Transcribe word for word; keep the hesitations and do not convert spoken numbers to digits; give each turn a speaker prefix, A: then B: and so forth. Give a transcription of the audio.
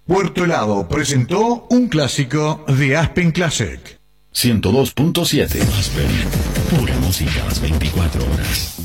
A: Puerto Helado presentó un clásico de Aspen Classic.
B: ciento dos punto siete. Aspen, pura música las veinticuatro horas.